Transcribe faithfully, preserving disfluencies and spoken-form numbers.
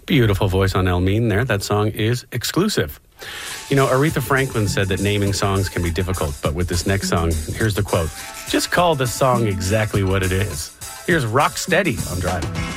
Beautiful voice on El Mean there. That song is Exclusive. You know, Aretha Franklin said that naming songs can be difficult, but with this next song, here's the quote. Just call this song exactly what it is. Here's Rock Steady on Drive.